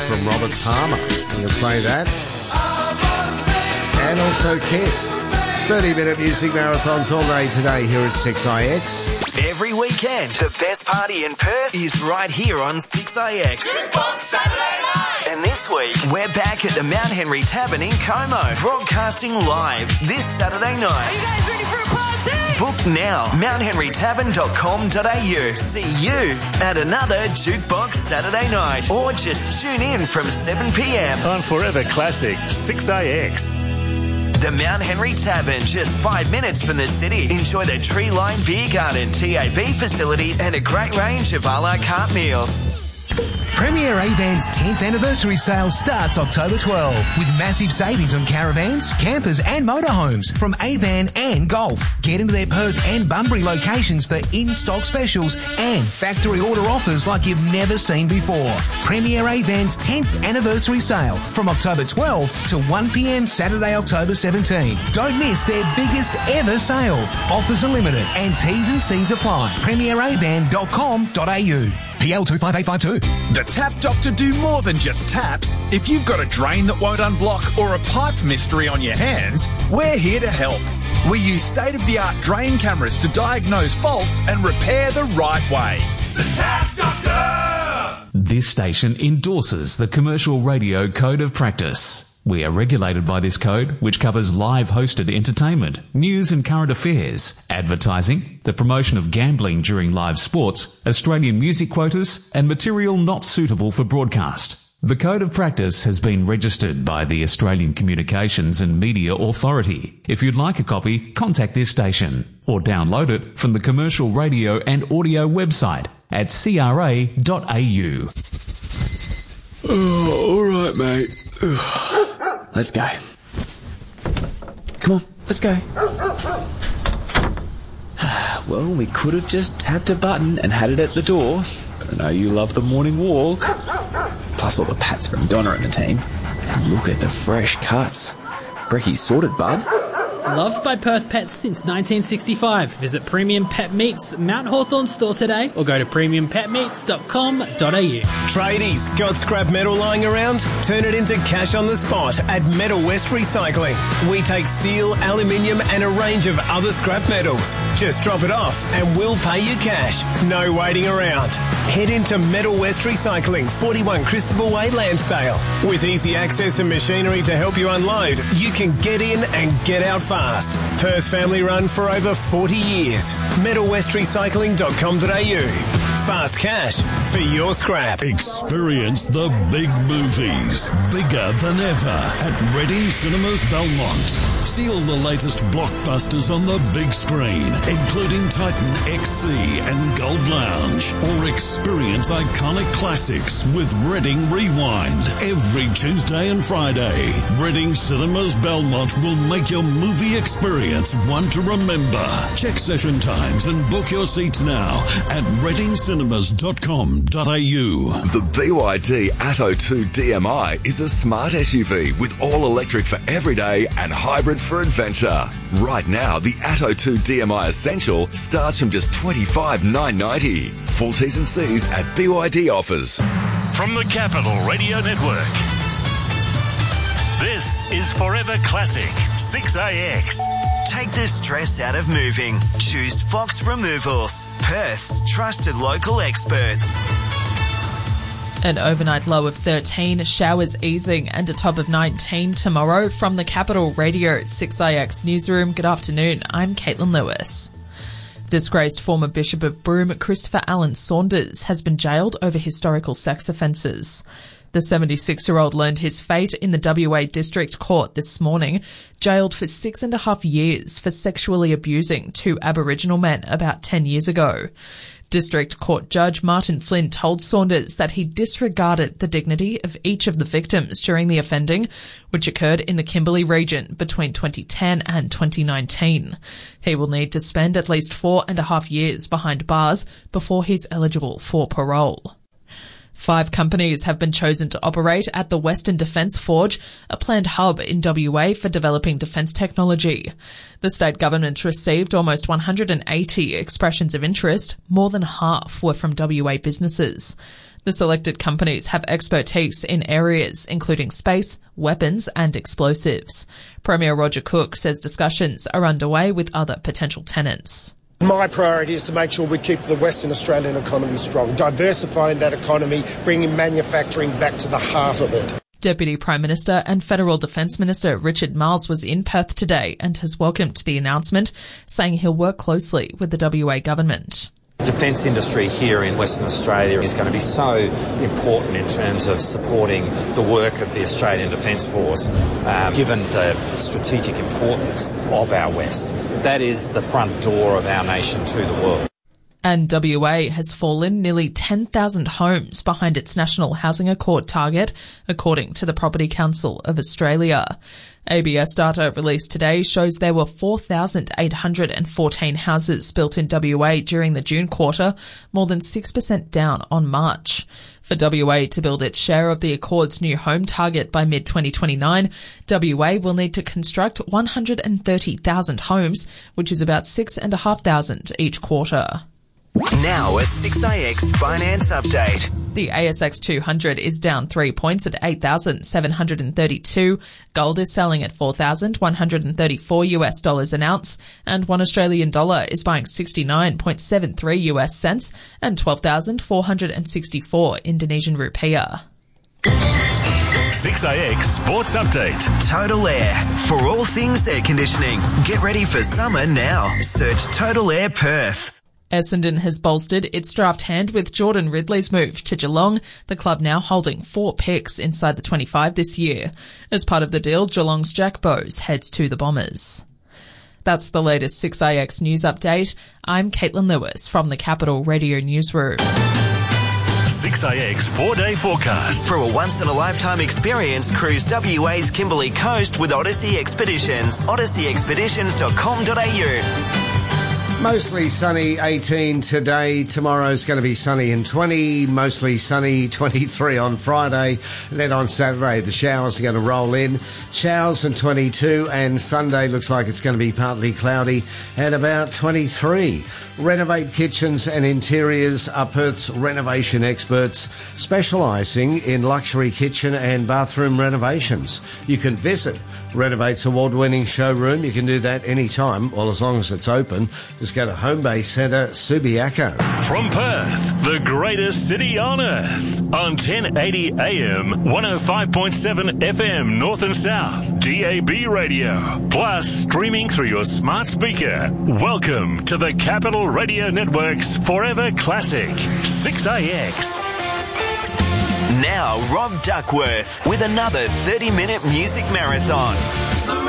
from Robert Palmer. I'm going to play that. And also Kiss. 30-minute music marathons all day today here at 6IX. Every weekend, the best party in Perth is right here on 6IX. Jukebox Saturday night! And this week, we're back at the Mount Henry Tavern in Como, broadcasting live this Saturday night. Are you guys ready for a party? Book now, mounthenrytavern.com.au. See you at another Jukebox Saturday night. Or just tune in from 7 p.m. on Forever Classic 6IX. The Mount Henry Tavern, just 5 minutes from the city. Enjoy the tree-lined beer garden, TAB facilities, and a great range of a la carte meals. Premier Avan's 10th anniversary sale starts October 12 with massive savings on caravans, campers and motorhomes from Avan and Golf. Get into their Perth and Bunbury locations for in-stock specials and factory order offers like you've never seen before. Premier Avan's 10th anniversary sale from October 12 to 1 p.m. Saturday, October 17. Don't miss their biggest ever sale. Offers are limited and T's and C's apply. premieravan.com.au. PL 25852. The Tap Doctor do more than just taps. If you've got a drain that won't unblock or a pipe mystery on your hands, we're here to help. We use state-of-the-art drain cameras to diagnose faults and repair the right way. The Tap Doctor! This station endorses the Commercial Radio Code of Practice. We are regulated by this code, which covers live hosted entertainment, news and current affairs, advertising, the promotion of gambling during live sports, Australian music quotas, and material not suitable for broadcast. The Code of Practice has been registered by the Australian Communications and Media Authority. If you'd like a copy, contact this station or download it from the Commercial Radio and Audio website at cra.au. Oh, all right, mate. Let's go. Come on, let's go. Well, we could have just tapped a button and had it at the door. But I know you love the morning walk. Plus all the pats from Donna and the team. And look at the fresh cuts. Brecky's sorted, bud. Loved by Perth pets since 1965. Visit Premium Pet Meats Mount Hawthorn store today or go to premiumpetmeats.com.au. Tradies, got scrap metal lying around? Turn it into cash on the spot at Metal West Recycling. We take steel, aluminium and a range of other scrap metals. Just drop it off and we'll pay you cash. No waiting around. Head into Metal West Recycling, 41 Christopher Way, Lansdale. With easy access and machinery to help you unload, you can get in and get out fast. Perth family run for over 40 years. metalwestrecycling.com.au. Fast cash for your scrap. Experience the big movies, bigger than ever, at Reading Cinemas Belmont. See all the latest blockbusters on the big screen, including Titan XC and Gold Lounge. Or experience iconic classics with Reading Rewind every Tuesday and Friday. Reading Cinemas Belmont will make your movie experience one to remember. Check session times and book your seats now at readingcinemas.com.au. The BYD Atto 2 DMI is a smart SUV with all electric for everyday and hybrid for adventure. Right now, the Atto 2 DMI Essential starts from just $25,990. Full T's and C's at BYD offers. From the Capital Radio Network, this is Forever Classic 6AX. Take the stress out of moving. Choose Fox Removals, Perth's trusted local experts. An overnight low of 13, showers easing and a top of 19 tomorrow. From the Capital Radio 6IX newsroom, good afternoon. I'm Caitlin Lewis. Disgraced former Bishop of Broome, Christopher Allen Saunders, has been jailed over historical sex offences. The 76-year-old learned his fate in the WA District Court this morning, jailed for 6.5 years for sexually abusing two Aboriginal men about 10 years ago. District Court Judge Martin Flynn told Saunders that he disregarded the dignity of each of the victims during the offending, which occurred in the Kimberley region between 2010 and 2019. He will need to spend at least 4.5 years behind bars before he's eligible for parole. 5 companies have been chosen to operate at the Western Defence Forge, a planned hub in WA for developing defence technology. The state government received almost 180 expressions of interest. More than half were from WA businesses. The selected companies have expertise in areas including space, weapons and explosives. Premier Roger Cook says discussions are underway with other potential tenants. My priority is to make sure we keep the Western Australian economy strong, diversifying that economy, bringing manufacturing back to the heart of it. Deputy Prime Minister and Federal Defence Minister Richard Marles was in Perth today and has welcomed the announcement, saying he'll work closely with the WA government. The defence industry here in Western Australia is going to be so important in terms of supporting the work of the Australian Defence Force, given the strategic importance of our West. That is the front door of our nation to the world. And WA has fallen nearly 10,000 homes behind its National Housing Accord target, according to the Property Council of Australia. ABS data released today shows there were 4,814 houses built in WA during the June quarter, more than 6% down on March. For WA to build its share of the Accord's new home target by mid-2029, WA will need to construct 130,000 homes, which is about 6,500 each quarter. Now a 6IX finance update. The ASX 200 is down 3 points at 8,732. Gold is selling at $4,134 an ounce, and $1 Australian dollar is buying 69.73 US cents and 12,464 Indonesian rupiah. 6IX Sports Update. Total Air. For all things air conditioning. Get ready for summer now. Search Total Air Perth. Essendon has bolstered its draft hand with Jordan Ridley's move to Geelong, the club now holding 4 picks inside the 25 this year. As part of the deal, Geelong's Jack Bowes heads to the Bombers. That's the latest 6IX news update. I'm Caitlin Lewis from the Capital Radio Newsroom. 6IX 4-day forecast. For a once-in-a-lifetime experience, cruise WA's Kimberley Coast with Odyssey Expeditions. odysseyexpeditions.com.au. Mostly sunny, 18 today. Tomorrow's going to be sunny and 20. Mostly sunny, 23 on Friday. And then on Saturday, the showers are going to roll in. Showers and 22. And Sunday looks like it's going to be partly cloudy at about 23. Renovate Kitchens and Interiors are Perth's renovation experts, specialising in luxury kitchen and bathroom renovations. You can visit Renovate's award-winning showroom. You can do that anytime, well, as long as it's open. Just go to Home Bay Centre, Subiaco. From Perth, the greatest city on earth, on 1080 AM, 105.7 FM, North and South, DAB radio, plus streaming through your smart speaker. Welcome to the Capital Radio Network's Forever Classic, 6IX. Now, Rob Duckworth with another 30-minute music marathon.